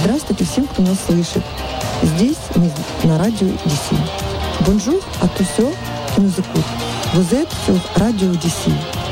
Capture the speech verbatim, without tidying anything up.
Здравствуйте всем, кто нас слышит. Здесь мы на радио ди си. Bonjour à tous ceux qui nous écoutent. Vous êtes sur Radio ди си.